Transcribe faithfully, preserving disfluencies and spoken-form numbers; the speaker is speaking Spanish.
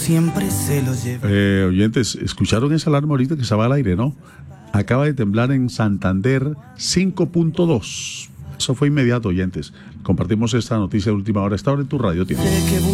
siempre se lo lleva. Eh, oyentes, ¿escucharon esa alarma ahorita que estaba al aire, no? Acaba de temblar en Santander cinco punto dos. Eso fue inmediato, oyentes. Compartimos esta noticia de última hora. Esta hora en tu radio tiene.